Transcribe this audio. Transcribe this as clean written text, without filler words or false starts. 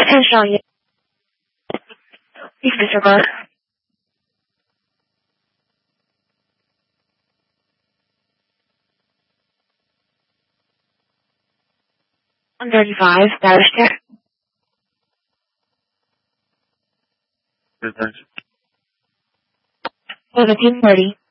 Potential, yeah. You can disregard. 135, Batterstair. Good, thanks. 1730.